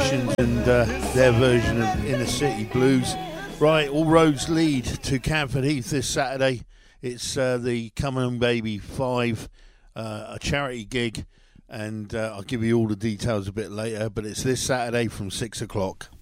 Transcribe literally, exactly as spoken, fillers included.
Sessions and uh, their version of Inner City Blues. Right, all roads lead to Camford Heath this Saturday. It's uh, the Come On Baby five, uh, a charity gig, and uh, I'll give you all the details a bit later, but it's this Saturday from six o'clock.